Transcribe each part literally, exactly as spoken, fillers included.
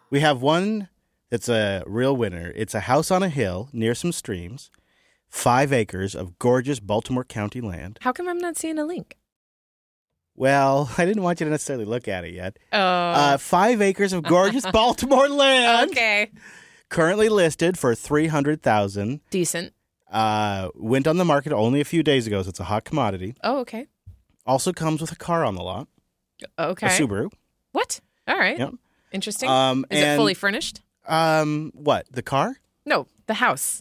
We have one that's a real winner. It's a house on a hill near some streams, five acres of gorgeous Baltimore County land. How come I'm not seeing a link? Well, I didn't want you to necessarily look at it yet. Oh. Uh, five acres of gorgeous Baltimore land. Okay. Currently listed for three hundred thousand dollars. Decent. Uh, went on the market only a few days ago, so it's a hot commodity. Oh, okay. Also comes with a car on the lot. Okay. A Subaru. What? All right. Yep. Interesting. Um, Is and, it fully furnished? Um, what? The car? No, the house.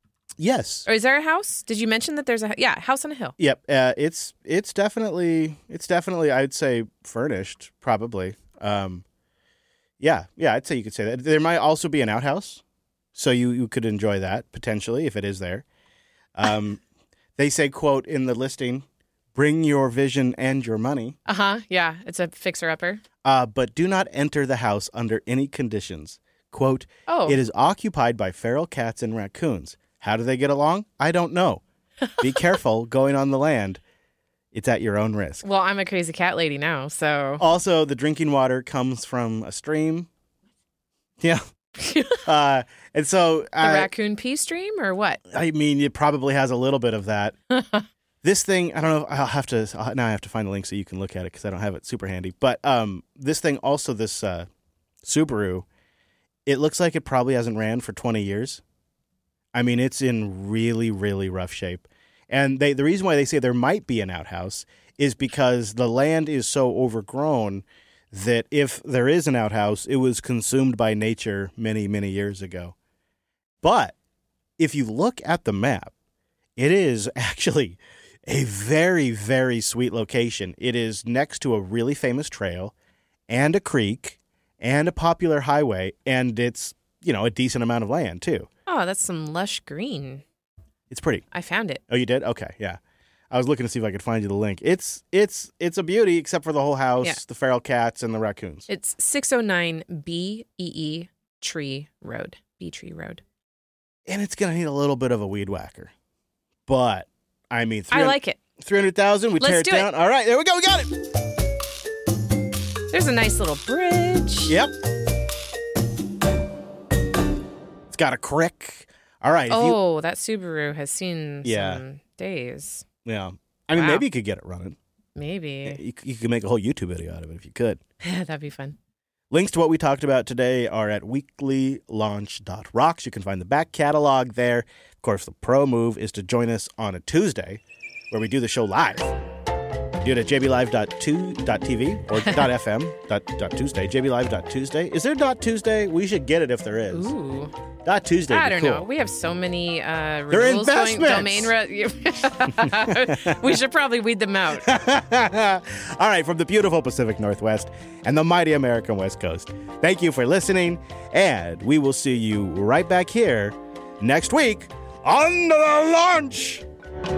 Yes. Or is there a house? Did you mention that there's a yeah house on a hill? Yep. Uh, it's it's definitely it's definitely I'd say furnished probably. Um, yeah, yeah. I'd say you could say that. There might also be an outhouse, so you you could enjoy that potentially if it is there. Um, they say, quote in the listing, "Bring your vision and your money." Uh huh. Yeah, it's a fixer upper. Uh, but do not enter the house under any conditions. Quote, Oh. It is occupied by feral cats and raccoons. How do they get along? I don't know. Be careful going on the land. It's at your own risk. Well, I'm a crazy cat lady now, so. Also, the drinking water comes from a stream. Yeah. uh, and so. The uh, raccoon pee stream or what? I mean, it probably has a little bit of that. This thing, I don't know if I'll have to, now I have to find a link so you can look at it because I don't have it super handy. But um, this thing, also this uh, Subaru, it looks like it probably hasn't ran for twenty years. I mean, it's in really, really rough shape. And they, the reason why they say there might be an outhouse is because the land is so overgrown that if there is an outhouse, it was consumed by nature many, many years ago. But if you look at the map, it is actually a very, very sweet location. It is next to a really famous trail and a creek and a popular highway, and it's, you know, a decent amount of land, too. Oh, that's some lush green. It's pretty. I found it. Oh, you did? Okay, yeah. I was looking to see if I could find you the link. It's it's it's a beauty, except for the whole house, Yeah. the feral cats, and the raccoons. It's six oh nine B E E Tree Road. B Tree Road. And it's going to need a little bit of a weed whacker. But, I mean, I like it. three hundred thousand dollars, we Let's tear it do down. it. All right, there we go. We got it. There's a nice little bridge. Yep. It's got a crick. All right. If Oh, that Subaru has seen Yeah. some days. you, yeah. I mean, Wow. maybe you could get it running. Maybe. You, you could make a whole YouTube video out of it if you could. That'd be fun. Links to what we talked about today are at weekly launch dot rocks. You can find the back catalog there. Of course, the pro move is to join us on a Tuesday where we do the show live. Do it at j b live dot t v or .fm, dot, dot Tuesday, j b live dot tuesday. Is there dot Tuesday? We should get it if there is. Ooh. Dot Tuesday would I be don't cool. know. We have so many uh, They're renewals going. investments. Domain re- We should probably weed them out. All right, from the beautiful Pacific Northwest and the mighty American West Coast, thank you for listening, and we will see you right back here next week on the launch.